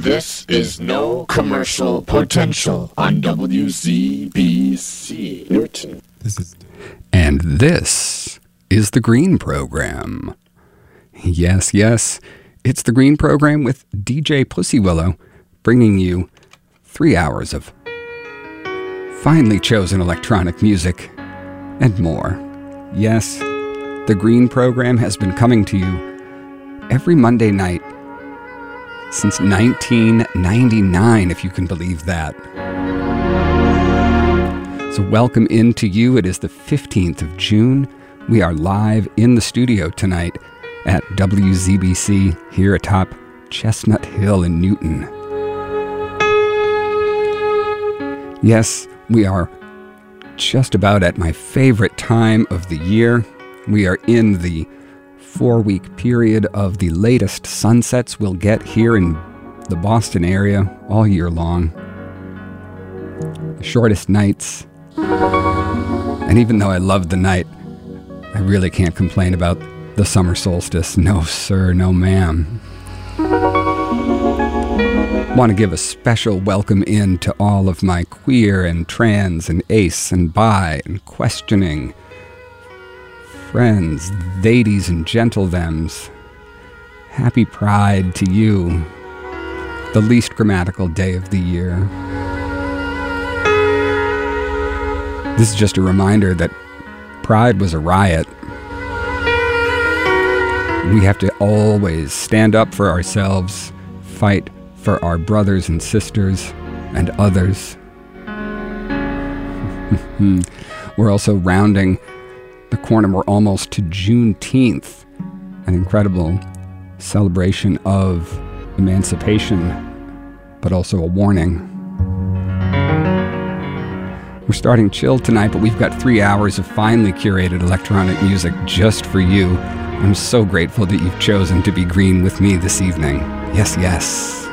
This is No Commercial Potential on WZBC Newton. And this is The Green Program. Yes, it's The Green Program with DJ Pussywillow, bringing you 3 hours of finely chosen electronic music and more. Yes, The Green Program has been coming to you every Monday night since 1999, if you can believe that. So welcome into you. It is the 15th of June. We are live in the studio tonight at WZBC here atop Chestnut Hill in Newton. Yes, we are just about at my favorite time of the year. We are in the 4-week period of the latest sunsets we'll get here in the Boston area all year long. The shortest nights. And even though I love the night, I really can't complain about the summer solstice. No, sir, no, ma'am. Want to give a special welcome in to all of my queer and trans and ace and bi and questioning friends, ladies and gentlethems. Happy Pride to you, the least grammatical day of the year. This is just a reminder that Pride was a riot. We have to always stand up for ourselves, fight for our brothers and sisters and others. We're also rounding the corner. We're almost to Juneteenth, an incredible celebration of emancipation, but also a warning. We're starting chill tonight, but we've got 3 hours of finely curated electronic music just for you. I'm so grateful that you've chosen to be green with me this evening. Yes.